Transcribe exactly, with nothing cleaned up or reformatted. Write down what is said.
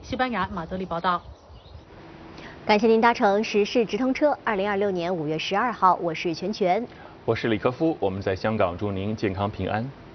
西班牙马德里报道。 感谢您搭乘时事直通车。二零二六年五月十二号，我是全全， 我是李克夫，我们在香港祝您健康平安。